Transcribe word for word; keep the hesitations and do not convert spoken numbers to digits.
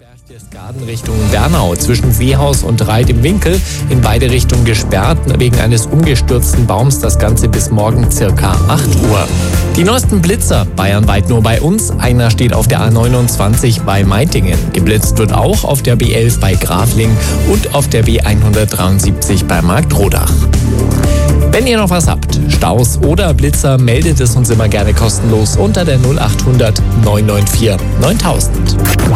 Berchtesgaden Richtung Bernau zwischen Seehaus und Reit im Winkel in beide Richtungen gesperrt wegen eines umgestürzten Baums. Das Ganze bis morgen circa acht Uhr. Die neuesten Blitzer bayernweit nur bei uns. Einer steht auf der A neunundzwanzig bei Meitingen. Geblitzt wird auch auf der B elf bei Grafling und auf der B hundertdreiundsiebzig bei Marktrodach. Wenn ihr noch was habt, Staus oder Blitzer, meldet es uns immer gerne kostenlos unter der null acht hundert neun neun vier neuntausend.